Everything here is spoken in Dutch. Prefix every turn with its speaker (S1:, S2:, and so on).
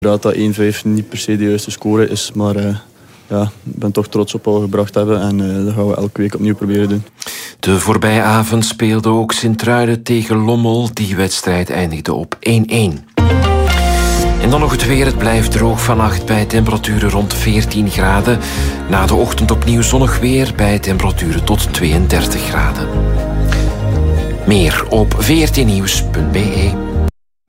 S1: Dat 1-5 niet per se de juiste score is, maar ik ben toch trots op wat we gebracht hebben en dat gaan we elke week opnieuw proberen doen.
S2: De voorbije avond speelde ook Sint-Truiden tegen Lommel. Die wedstrijd eindigde op 1-1. En dan nog het weer. Het blijft droog vannacht bij temperaturen rond 14 graden. Na de ochtend opnieuw zonnig weer bij temperaturen tot 32 graden. Meer op vrtnieuws.be.